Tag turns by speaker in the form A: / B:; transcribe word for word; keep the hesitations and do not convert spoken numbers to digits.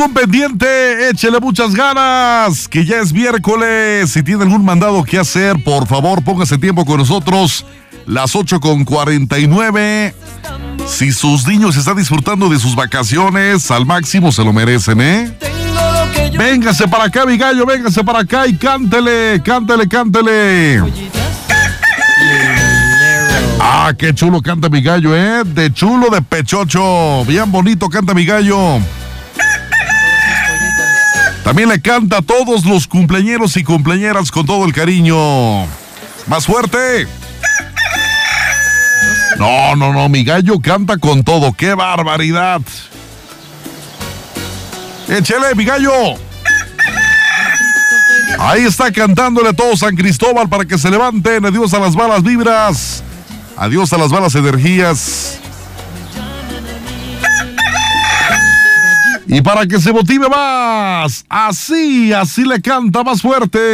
A: Un pendiente, échele muchas ganas, que ya es miércoles. Si tiene algún mandado que hacer, por favor, póngase tiempo con nosotros. Las ocho con cuarenta y nueve. Si sus niños están disfrutando de sus vacaciones, al máximo se lo merecen, ¿eh? Véngase para acá, mi gallo, véngase para acá y cántele, cántele, cántele. Ah, qué chulo canta mi gallo, ¿eh? De chulo, de pechocho. Bien bonito canta mi gallo. También le canta a todos los cumpleañeros y cumpleañeras con todo el cariño. ¡Más fuerte! No, no, no, mi gallo canta con todo. ¡Qué barbaridad! ¡Échele, mi gallo! Ahí está cantándole a todo San Cristóbal para que se levanten. Adiós a las malas vibras. Adiós a las malas energías. Y para que se motive más, así, así le canta más fuerte.